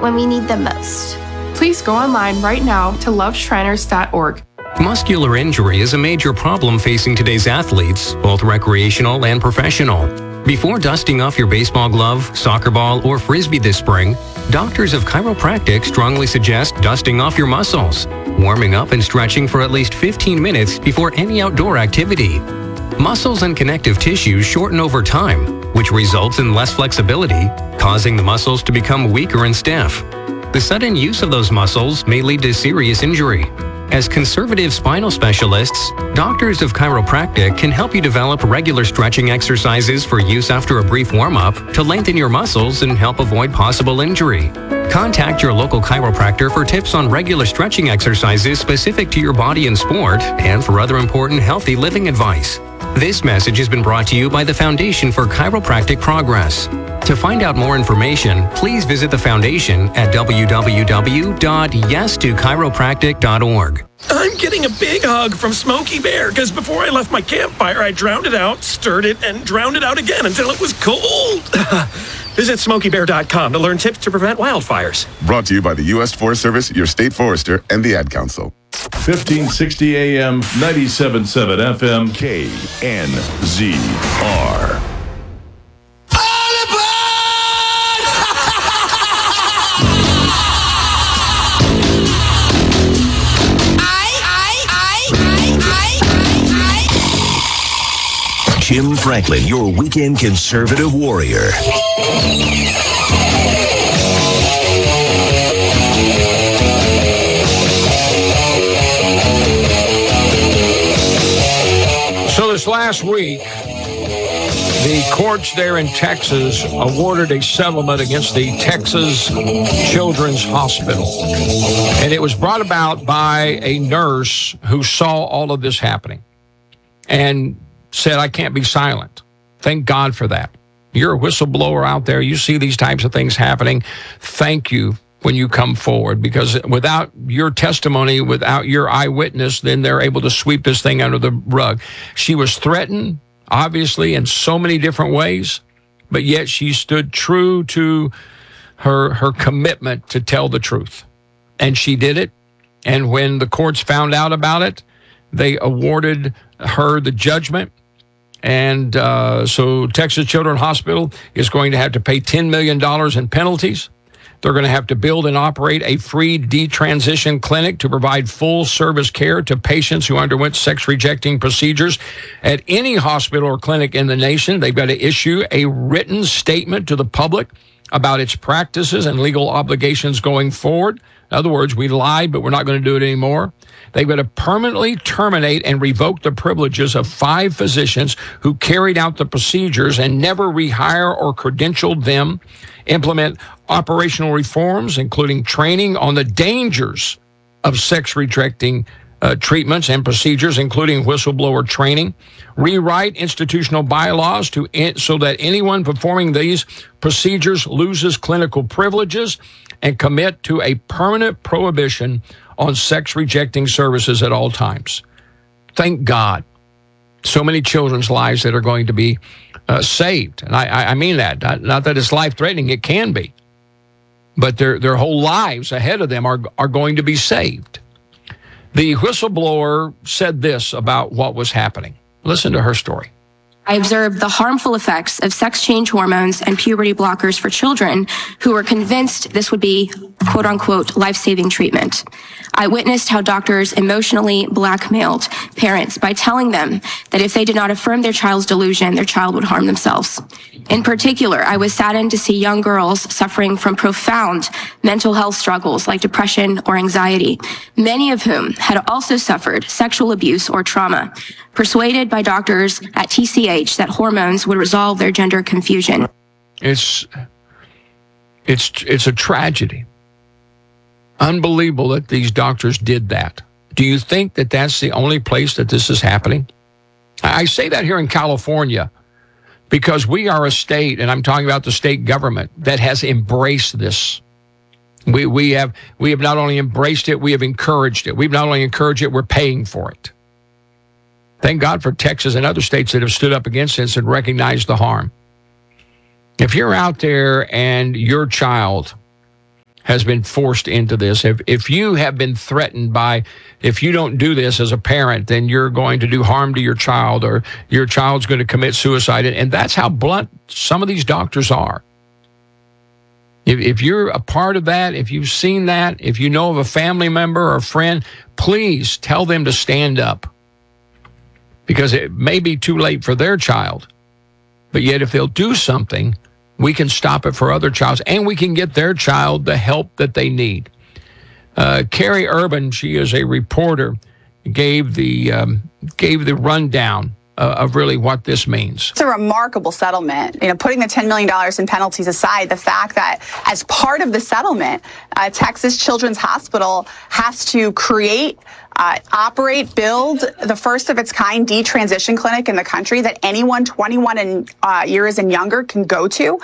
when we need them most. Please go online right now to loveshriners.org. Muscular injury is a major problem facing today's athletes, both recreational and professional. Before dusting off your baseball glove, soccer ball, or frisbee this spring, doctors of chiropractic strongly suggest dusting off your muscles, warming up and stretching for at least 15 minutes before any outdoor activity. Muscles and connective tissues shorten over time, which results in less flexibility, causing the muscles to become weaker and stiff. The sudden use of those muscles may lead to serious injury. As conservative spinal specialists, doctors of chiropractic can help you develop regular stretching exercises for use after a brief warm-up to lengthen your muscles and help avoid possible injury. Contact your local chiropractor for tips on regular stretching exercises specific to your body and sport, and for other important healthy living advice. This message has been brought to you by the Foundation for Chiropractic Progress. To find out more information, please visit the foundation at www.yes2chiropractic.org. I'm getting a big hug from Smokey Bear because before I left my campfire, I drowned it out, stirred it, and drowned it out again until it was cold. Visit SmokeyBear.com to learn tips to prevent wildfires. Brought to you by the U.S. Forest Service, your state forester, and the Ad Council. 1560 AM, 97.7 FM, KNZR. Jim Franklin, your weekend conservative warrior. So this last week, the courts there in Texas awarded a settlement against the Texas Children's Hospital. And it was brought about by a nurse who saw all of this happening and said, I can't be silent. Thank God for that. You're a whistleblower out there. You see these types of things happening. Thank you when you come forward, because without your testimony, without your eyewitness, then they're able to sweep this thing under the rug. She was threatened, obviously, in so many different ways, but yet she stood true to her commitment to tell the truth. And she did it. And when the courts found out about it, they awarded her the judgment. And so Texas Children's Hospital is going to have to pay $10 million in penalties. They're going to have to build and operate a free detransition clinic to provide full service care to patients who underwent sex-rejecting procedures at any hospital or clinic in the nation. They've got to issue a written statement to the public about its practices and legal obligations going forward. In other words, we lied, but we're not going to do it anymore. They've got to permanently terminate and revoke the privileges of 5 physicians who carried out the procedures and never rehire or credentialed them, implement operational reforms, including training on the dangers of sex-rejecting treatments and procedures, including whistleblower training, rewrite institutional bylaws so that anyone performing these procedures loses clinical privileges, and commit to a permanent prohibition on sex-rejecting services at all times. Thank God. So many children's lives that are going to be saved. And I mean that. Not that it's life-threatening. It can be. But their whole lives ahead of them are going to be saved. The whistleblower said this about what was happening. Listen to her story. I observed the harmful effects of sex change hormones and puberty blockers for children who were convinced this would be, quote unquote, life-saving treatment. I witnessed how doctors emotionally blackmailed parents by telling them that if they did not affirm their child's delusion, their child would harm themselves. In particular, I was saddened to see young girls suffering from profound mental health struggles like depression or anxiety, many of whom had also suffered sexual abuse or trauma, persuaded by doctors at TCH that hormones would resolve their gender confusion. It's a tragedy. Unbelievable that these doctors did that. Do you think that that's the only place that this is happening? I say that here in California because we are a state, and I'm talking about the state government, that has embraced this. We have not only embraced it, we have encouraged it. We've not only encouraged it, we're paying for it. Thank God for Texas and other states that have stood up against this and recognized the harm. If you're out there and your child has been forced into this. If you have been threatened by, if you don't do this as a parent, then you're going to do harm to your child, or your child's going to commit suicide. And that's how blunt some of these doctors are. If you're a part of that, if you've seen that, if you know of a family member or a friend, please tell them to stand up, because it may be too late for their child. But yet if they'll do something, we can stop it for other childs, and we can get their child the help that they need. Carrie Urban, she is a reporter, gave the rundown of really what this means. It's a remarkable settlement. Putting the $10 million in penalties aside, the fact that as part of the settlement, Texas Children's Hospital has to create, operate, build the first of its kind detransition clinic in the country that anyone 21 years and younger can go to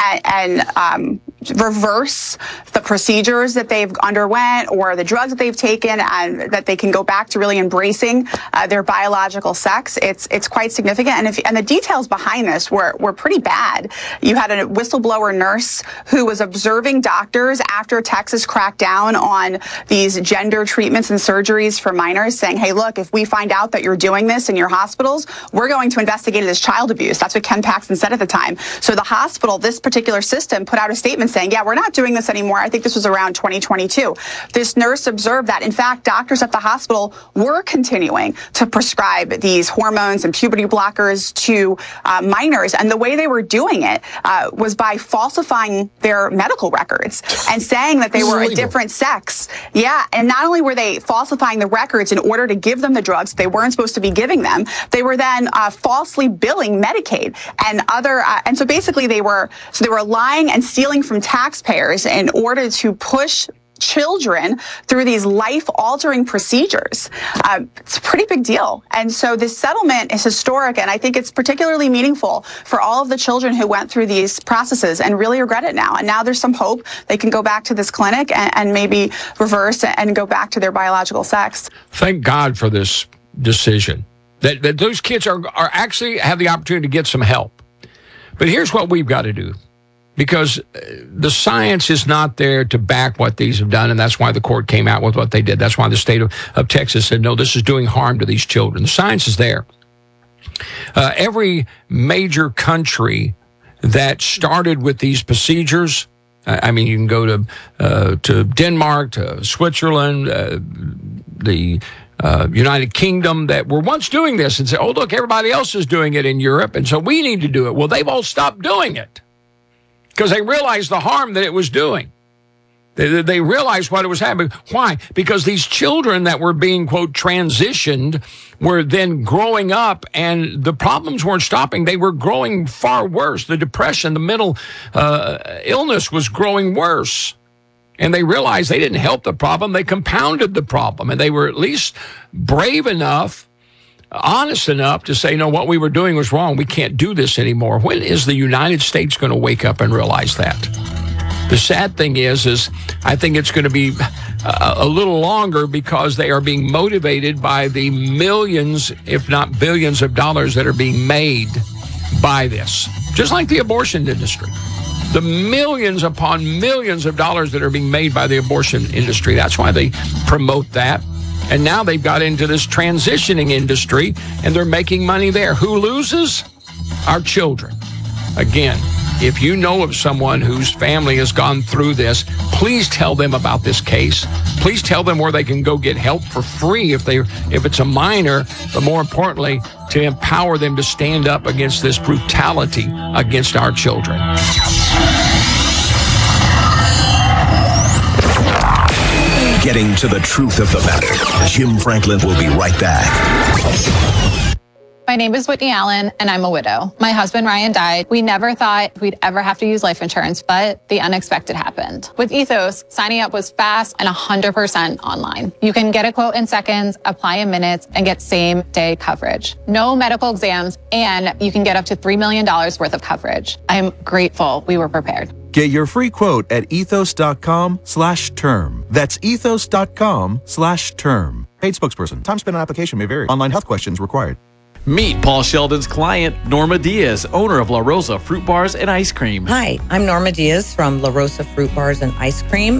and reverse the procedures that they've underwent or the drugs that they've taken, and that they can go back to really embracing their biological sex. It's quite significant. And the details behind this were pretty bad. You had a whistleblower nurse who was observing doctors after Texas cracked down on these gender treatments and surgeries for minors, saying, hey, look, if we find out that you're doing this in your hospitals, we're going to investigate it as child abuse. That's what Ken Paxton said at the time. So the hospital, this particular system, put out a statement saying, yeah, we're not doing this anymore. I think this was around 2022. This nurse observed that, in fact, doctors at the hospital were continuing to prescribe these hormones and puberty blockers to minors. And the way they were doing it was by falsifying their medical records and saying that they were a different sex. Yeah. And not only were they falsifying the records in order to give them the drugs they weren't supposed to be giving them, they were then falsely billing Medicaid and other. And so basically they were lying and stealing from taxpayers in order to push children through these life-altering procedures. It's a pretty big deal. And so this settlement is historic, and I think it's particularly meaningful for all of the children who went through these processes and really regret it now. And now there's some hope they can go back to this clinic and maybe reverse and go back to their biological sex. Thank God for this decision, that those kids are actually have the opportunity to get some help. But here's what we've got to do, because the science is not there to back what these have done, and that's why the court came out with what they did. That's why the state of Texas said, no, this is doing harm to these children. The science is there. Every major country that started with these procedures, I mean, you can go to Denmark, to Switzerland, the United Kingdom, that were once doing this and say, oh, look, everybody else is doing it in Europe, and so we need to do it. Well, they've all stopped doing it, because they realized the harm that it was doing. They realized what it was happening. Why? Because these children that were being, quote, transitioned were then growing up, and the problems weren't stopping. They were growing far worse. The depression, the mental illness was growing worse. And they realized they didn't help the problem. They compounded the problem. And they were at least brave enough, honest enough to say, no, what we were doing was wrong. We can't do this anymore. When is the United States going to wake up and realize that? The sad thing is I think it's going to be a little longer, because they are being motivated by the millions, if not billions of dollars that are being made by this. Just like the abortion industry. The millions upon millions of dollars that are being made by the abortion industry. That's why they promote that. And now they've got into this transitioning industry, and they're making money there. Who loses? Our children. Again, if you know of someone whose family has gone through this, please tell them about this case. Please tell them where they can go get help for free if it's a minor, but more importantly, to empower them to stand up against this brutality against our children. Getting to the truth of the matter. Jim Franklin will be right back. My name is Whitney Allen, and I'm a widow. My husband, Ryan, died. We never thought we'd ever have to use life insurance, but the unexpected happened. With Ethos, signing up was fast and 100% online. You can get a quote in seconds, apply in minutes, and get same-day coverage. No medical exams, and you can get up to $3 million worth of coverage. I'm grateful we were prepared. Get your free quote at ethos.com/term. That's ethos.com/term. Paid spokesperson. Time spent on application may vary. Online health questions required. Meet Paul Sheldon's client, Norma Diaz, owner of La Rosa Fruit Bars and Ice Cream. Hi, I'm Norma Diaz from La Rosa Fruit Bars and Ice Cream.